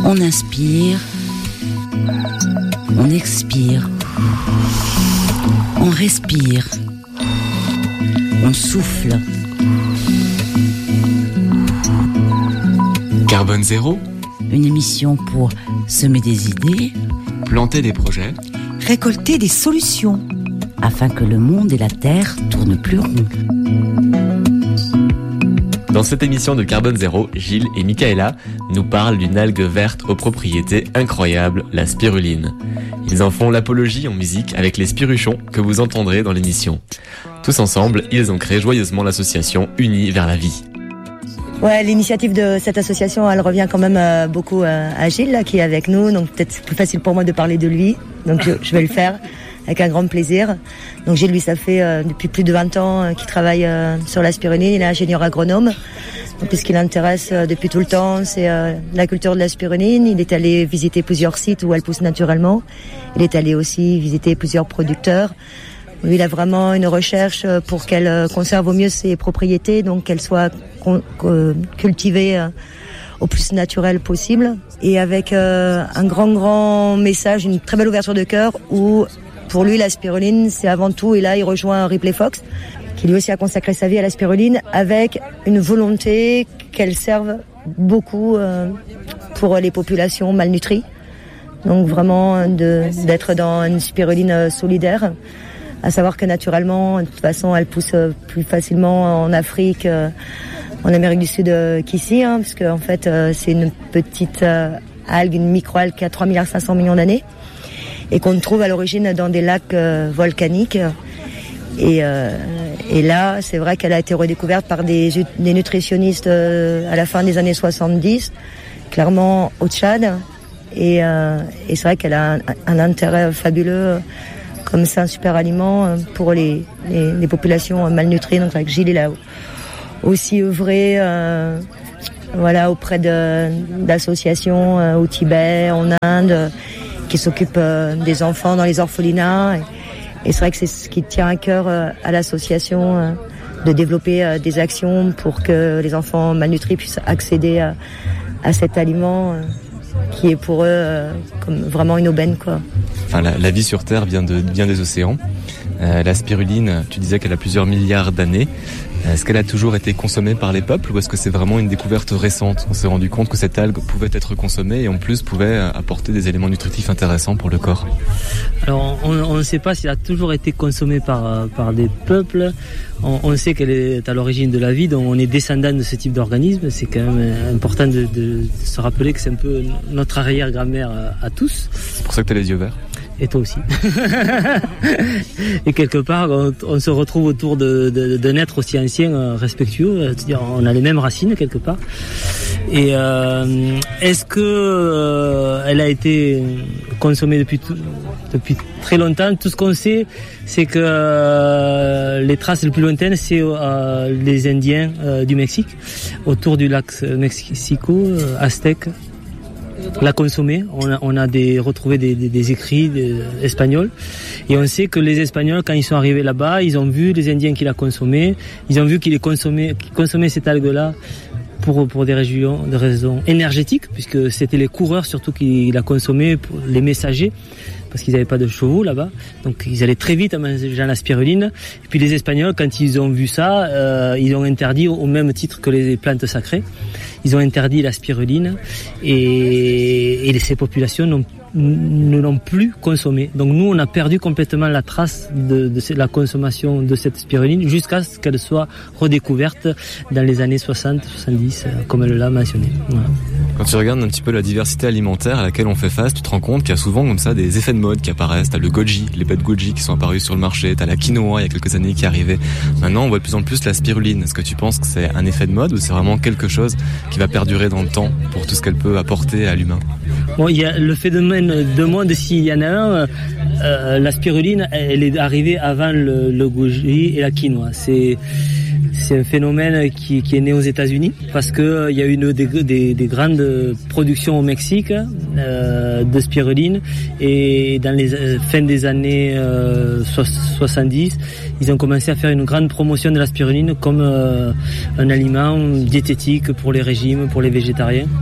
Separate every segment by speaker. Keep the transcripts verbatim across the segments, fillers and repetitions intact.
Speaker 1: On inspire, on expire, on respire, on souffle.
Speaker 2: Carbone Zéro,
Speaker 1: une émission pour semer des idées,
Speaker 2: planter des projets,
Speaker 3: récolter des solutions,
Speaker 1: afin que le monde et la Terre tournent plus rond.
Speaker 2: Dans cette émission de Carbone Zéro, Gilles et Michaela nous parlent d'une algue verte aux propriétés incroyables, la spiruline. Ils en font l'apologie en musique avec les spiruchons que vous entendrez dans l'émission. Tous ensemble, ils ont créé joyeusement l'association Unis vers la vie.
Speaker 4: Ouais, l'initiative de cette association, elle revient quand même euh, beaucoup euh, à Gilles là, qui est avec nous, donc peut-être c'est plus facile pour moi de parler de lui, donc je, je vais le faire avec un grand plaisir. Donc Gilles, lui, ça fait euh, depuis plus de vingt ans euh, qu'il travaille euh, sur la spiruline, il est ingénieur agronome. Donc, ce qui l'intéresse euh, depuis tout le temps, c'est euh, la culture de la spiruline. Il est allé visiter plusieurs sites où elle pousse naturellement. Il est allé aussi visiter plusieurs producteurs. Lui, il a vraiment une recherche pour qu'elle conserve au mieux ses propriétés, donc qu'elle soit con- euh, cultivée euh, au plus naturel possible. Et avec euh, un grand, grand message, une très belle ouverture de cœur où, pour lui, la spiruline, c'est avant tout, et là, il rejoint Ripley Fox, qui lui aussi a consacré sa vie à la spiruline, avec une volonté qu'elle serve beaucoup euh, pour les populations malnutries. Donc vraiment de, d'être dans une spiruline solidaire. À savoir que naturellement, de toute façon, elle pousse plus facilement en Afrique, euh, en Amérique du Sud euh, qu'ici, hein, parce que en fait, euh, c'est une petite euh, algue, une micro-algue qui a trois milliards cinq cents millions d'années et qu'on trouve à l'origine dans des lacs euh, volcaniques. Et, euh, et là, c'est vrai qu'elle a été redécouverte par des, des nutritionnistes euh, à la fin des années soixante-dix, clairement au Tchad. Et, euh, et c'est vrai qu'elle a un, un intérêt fabuleux. Comme c'est un super aliment pour les, les, les populations malnutries. Donc avec Gilles, il a aussi œuvré euh, voilà, auprès de, d'associations euh, au Tibet, en Inde, euh, qui s'occupent euh, des enfants dans les orphelinats. Et, et c'est vrai que c'est ce qui tient à cœur euh, à l'association, euh, de développer euh, des actions pour que les enfants malnutris puissent accéder à, à cet aliment euh, qui est pour eux euh, comme vraiment une aubaine, quoi.
Speaker 2: Enfin, la, la vie sur Terre vient, de, vient des océans. Euh, la spiruline, tu disais qu'elle a plusieurs milliards d'années. Est-ce qu'elle a toujours été consommée par les peuples ou est-ce que c'est vraiment une découverte récente ? On s'est rendu compte que cette algue pouvait être consommée et en plus pouvait apporter des éléments nutritifs intéressants pour le corps.
Speaker 5: Alors on, on ne sait pas si elle a toujours été consommée par, par des peuples. On, on sait qu'elle est à l'origine de la vie, donc on est descendant de ce type d'organisme. C'est quand même important de, de, de se rappeler que c'est un peu notre arrière-grand-mère à, à tous. C'est
Speaker 2: pour ça que tu as les yeux verts.
Speaker 5: Et toi aussi. Et quelque part, on, on se retrouve autour de, de, d'un être aussi ancien, euh, respectueux. C'est-à-dire, on a les mêmes racines quelque part. Et euh, est-ce que euh, elle a été consommée depuis tout, depuis très longtemps ? Tout ce qu'on sait, c'est que euh, les traces les plus lointaines, c'est euh, les Indiens euh, du Mexique, autour du lac Mexico, euh, aztèque. La consommer, on a, on a des, retrouvé des, des, des écrits des, espagnols et on sait que les Espagnols, quand ils sont arrivés là-bas, ils ont vu les Indiens qui la consommaient, ils ont vu qu'ils consommaient, qu'ils consommaient cette algue-là pour, pour des, raisons, des raisons énergétiques, puisque c'était les coureurs surtout qui la consommaient, pour les messagers, parce qu'ils n'avaient pas de chevaux là-bas, donc ils allaient très vite en mangeant la spiruline. Et puis les Espagnols, quand ils ont vu ça, euh, ils ont interdit au même titre que les plantes sacrées. Ils ont interdit la spiruline et, et ces populations n'ont, ne l'ont plus consommée. Donc nous, on a perdu complètement la trace de, de la consommation de cette spiruline jusqu'à ce qu'elle soit redécouverte dans les années soixante soixante-dix, comme elle l'a mentionné. Voilà.
Speaker 2: Quand tu regardes un petit peu la diversité alimentaire à laquelle on fait face, tu te rends compte qu'il y a souvent comme ça des effets de mode qui apparaissent. T'as le goji, les bêtes goji qui sont apparus sur le marché, t'as la quinoa il y a quelques années qui est arrivée. Maintenant, on voit de plus en plus la spiruline. Est-ce que tu penses que c'est un effet de mode ou c'est vraiment quelque chose qui va perdurer dans le temps pour tout ce qu'elle peut apporter à l'humain ?
Speaker 5: Bon, il y a le phénomène de mode, s'il y en a un, euh, la spiruline, elle est arrivée avant le, le goji et la quinoa. C'est C'est un phénomène qui, qui est né aux États-Unis parce que euh, il y a eu une des, des, des grandes productions au Mexique euh, de spiruline et dans les euh, fins des années euh, soixante-dix, ils ont commencé à faire une grande promotion de la spiruline comme euh, un aliment diététique pour les régimes, pour les végétariens.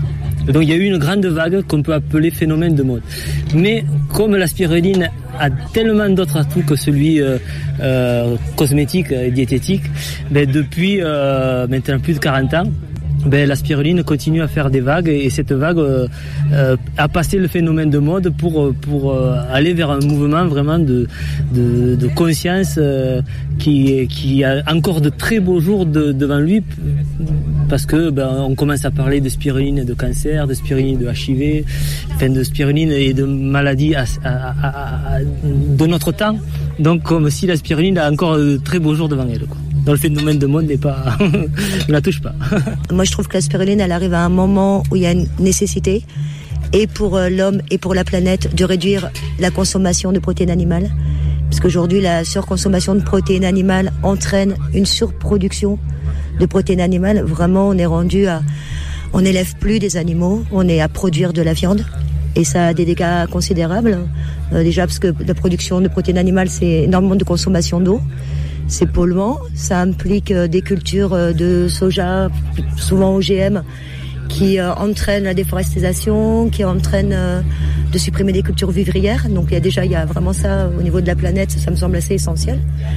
Speaker 5: Donc il y a eu une grande vague qu'on peut appeler phénomène de mode. Mais comme la spiruline a tellement d'autres atouts que celui euh, euh, cosmétique et diététique, ben depuis euh, maintenant plus de quarante ans, ben la spiruline continue à faire des vagues et cette vague euh, euh, a passé le phénomène de mode pour pour euh, aller vers un mouvement vraiment de de, de conscience euh, qui qui a encore de très beaux jours de, devant lui, parce que ben on commence à parler de spiruline de cancer, de spiruline de H I V, enfin de spiruline et de maladies à, à, à, à, de notre temps. Donc comme si la spiruline a encore de très beaux jours devant elle, quoi. Dans le phénomène de mode n'est pas, ne la touche pas.
Speaker 4: Moi, je trouve que la spiruline, elle arrive à un moment où il y a une nécessité, et pour l'homme et pour la planète, de réduire la consommation de protéines animales. Parce qu'aujourd'hui, la surconsommation de protéines animales entraîne une surproduction de protéines animales. Vraiment, on est rendu à, on n'élève plus des animaux, on est à produire de la viande. Et ça a des dégâts considérables. Euh, déjà parce que la production de protéines animales, c'est énormément de consommation d'eau. C'est polluant, ça implique des cultures de soja, souvent O G M, qui euh, entraînent la déforestation, qui entraînent euh, de supprimer des cultures vivrières. Donc il y a déjà, il y a vraiment ça au niveau de la planète, ça me semble assez essentiel.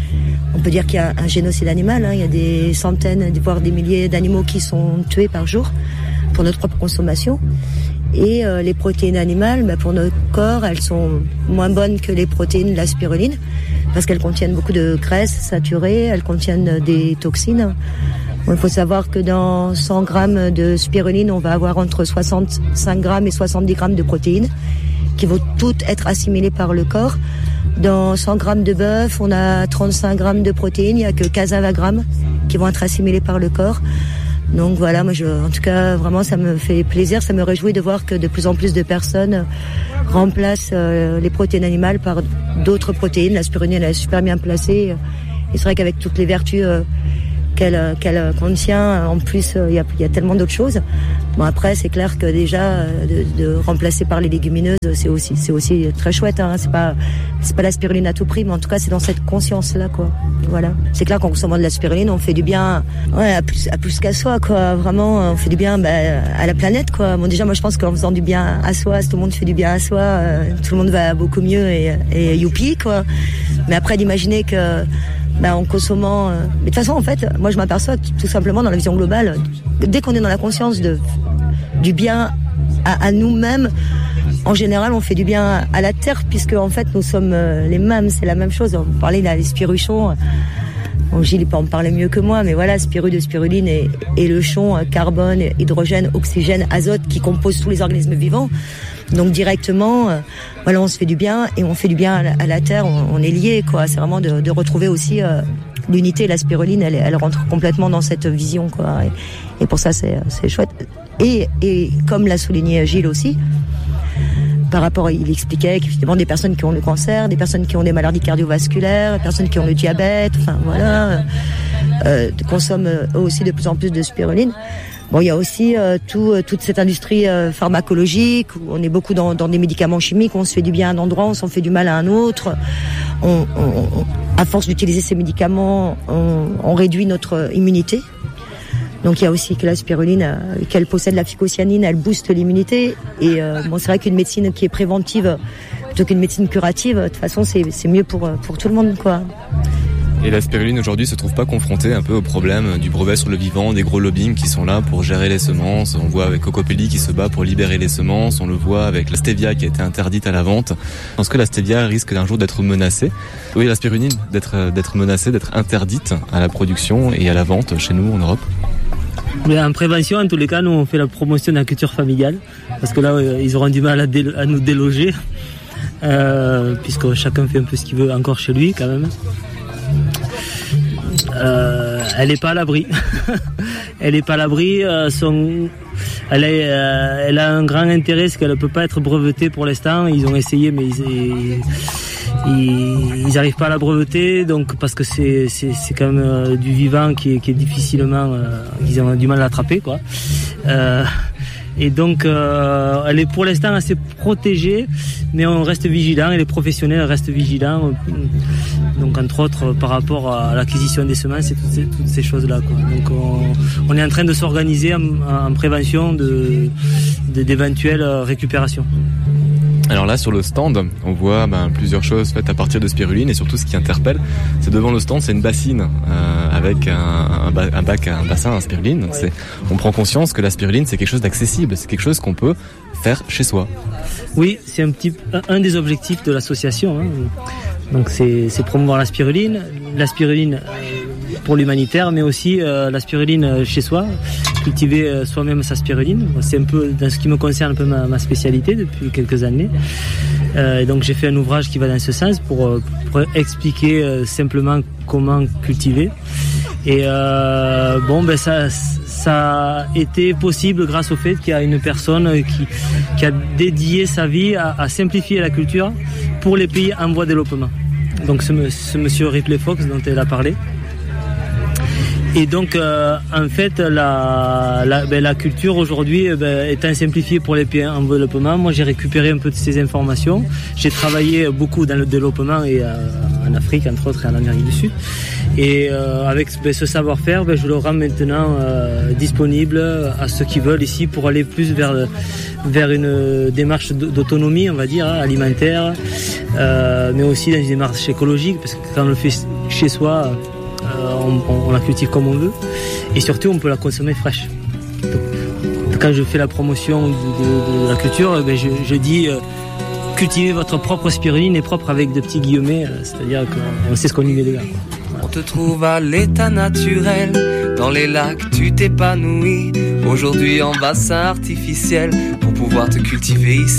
Speaker 4: On peut dire qu'il y a un génocide animal, hein. Il y a des centaines, voire des milliers d'animaux qui sont tués par jour pour notre propre consommation. Et euh, les protéines animales, bah, pour notre corps, elles sont moins bonnes que les protéines de la spiruline, parce qu'elles contiennent beaucoup de graisses saturées, elles contiennent des toxines. Bon, il faut savoir que dans cent grammes de spiruline, on va avoir entre soixante-cinq grammes et soixante-dix grammes de protéines, qui vont toutes être assimilées par le corps. Dans cent grammes de bœuf, on a trente-cinq grammes de protéines, il n'y a que quinze à vingt grammes qui vont être assimilés par le corps. Donc voilà, moi je, en tout cas vraiment ça me fait plaisir, ça me réjouit de voir que de plus en plus de personnes remplacent euh, les protéines animales par d'autres protéines. La spiruline elle est super bien placée et c'est vrai qu'avec toutes les vertus euh, qu'elle, qu'elle contient, en plus il euh, y, a, y a tellement d'autres choses. Bon après c'est clair que déjà euh, de, de remplacer par les légumineuses c'est aussi c'est aussi très chouette, hein. C'est pas c'est pas la spiruline à tout prix, mais en tout cas c'est dans cette conscience là quoi. Voilà, c'est clair qu'en consommant de la spiruline on fait du bien, ouais, à plus à plus qu'à soi quoi. Vraiment on fait du bien bah, à la planète quoi. Bon déjà moi je pense qu'en faisant du bien à soi, si tout le monde fait du bien à soi, euh, tout le monde va beaucoup mieux et, et youpi quoi. Mais après d'imaginer que bah, en consommant, euh... mais de toute façon en fait moi je m'aperçois tout simplement dans la vision globale, dès qu'on est dans la conscience de du bien à, à nous-mêmes, en général, on fait du bien à la terre, puisque en fait, nous sommes euh, les mêmes. C'est la même chose. On parlait là des spiruchons. Bon, Gilles peut en parler mieux que moi, mais voilà, spiru de spiruline et, et le chon, carbone, hydrogène, oxygène, azote, qui composent tous les organismes vivants. Donc directement, euh, voilà, on se fait du bien et on fait du bien à la, à la terre. On, on est liés, quoi. C'est vraiment de, de retrouver aussi euh, l'unité. La spiruline, elle, elle rentre complètement dans cette vision, quoi. Et, et pour ça, c'est, c'est chouette. Et, et comme l'a souligné Gilles aussi, par rapport, il expliquait qu'effectivement des personnes qui ont le cancer, des personnes qui ont des maladies cardiovasculaires, des personnes qui ont le diabète, enfin voilà, euh, consomment eux aussi de plus en plus de spiruline. Bon, il y a aussi euh, tout, euh, toute cette industrie euh, pharmacologique où on est beaucoup dans, dans des médicaments chimiques, on se fait du bien à un endroit, on s'en fait du mal à un autre. On, on, on, à force d'utiliser ces médicaments, on, on réduit notre immunité. Donc il y a aussi que la spiruline, euh, qu'elle possède la phycocyanine, elle booste l'immunité. Et euh, bon, c'est vrai qu'une médecine qui est préventive plutôt qu'une médecine curative, de toute façon, c'est, c'est mieux pour, pour tout le monde, quoi.
Speaker 2: Et la spiruline aujourd'hui se trouve pas confrontée un peu au problème du brevet sur le vivant, des gros lobbying qui sont là pour gérer les semences. On voit avec Cocopelli qui se bat pour libérer les semences, on le voit avec la stevia qui a été interdite à la vente. Est-ce que la stevia risque d'un jour d'être menacée? Oui, la spiruline d'être, d'être menacée, d'être interdite à la production et à la vente chez nous en Europe?
Speaker 5: Mais en prévention, en tous les cas, nous on fait la promotion de la culture familiale, parce que là euh, ils auront du mal à, délo- à nous déloger, euh, puisque chacun fait un peu ce qu'il veut encore chez lui quand même. Euh, elle n'est pas à l'abri. Elle n'est pas à l'abri. Euh, son, elle, est, euh, elle a un grand intérêt, c'est qu'elle ne peut pas être brevetée pour l'instant. Ils ont essayé, mais ils, ils, ils n'arrivent pas à la breveter, donc parce que c'est, c'est, c'est quand même euh, du vivant qui est, qui est difficilement, euh, ils ont du mal à l'attraper, quoi. Euh, Et donc, euh, elle est pour l'instant assez protégée, mais on reste vigilant et les professionnels restent vigilants. Donc, entre autres, par rapport à l'acquisition des semences et toutes ces, toutes ces choses-là, quoi. Donc, on, on est en train de s'organiser en, en prévention de, d'éventuelles récupérations.
Speaker 2: Alors là, sur le stand, on voit ben, plusieurs choses faites à partir de spiruline, et surtout ce qui interpelle, c'est devant le stand, c'est une bassine euh, avec un, un, ba- un bac, un bassin à spiruline. Donc c'est, on prend conscience que la spiruline, c'est quelque chose d'accessible, c'est quelque chose qu'on peut faire chez soi.
Speaker 5: Oui, c'est un petit, un des objectifs de l'association. Hein. Donc c'est, c'est promouvoir la spiruline, la spiruline pour l'humanitaire, mais aussi euh, la spiruline chez soi, cultiver euh, soi-même sa spiruline. C'est un peu, dans ce qui me concerne, un peu ma, ma spécialité depuis quelques années. Euh, et donc j'ai fait un ouvrage qui va dans ce sens pour, pour expliquer euh, simplement comment cultiver. Et euh, bon, ben ça, ça a été possible grâce au fait qu'il y a une personne qui, qui a dédié sa vie à, à simplifier la culture pour les pays en voie de développement. Donc ce, ce monsieur Ripley Fox dont elle a parlé. Et donc, euh, en fait, la, la, ben, la culture aujourd'hui ben, étant simplifiée pour les pays en développement, moi j'ai récupéré un peu de ces informations. J'ai travaillé beaucoup dans le développement et euh, en Afrique, entre autres, et en Amérique du Sud. Et euh, avec ben, ce savoir-faire, ben, je le rends maintenant euh, disponible à ceux qui veulent ici pour aller plus vers, le, vers une démarche d'autonomie, on va dire, hein, alimentaire, euh, mais aussi dans une démarche écologique, parce que quand on le fait chez soi, Euh, on, on la cultive comme on veut, et surtout on peut la consommer fraîche. Donc, quand je fais la promotion de, de, de la culture, ben je, je dis euh, cultivez votre propre spiruline, et propre avec de petits guillemets, euh, c'est-à-dire qu'on sait ce qu'on y met dedans.
Speaker 6: On te trouve à l'état naturel, dans les lacs tu t'épanouis, aujourd'hui en bassin artificiel, pour pouvoir te cultiver ici.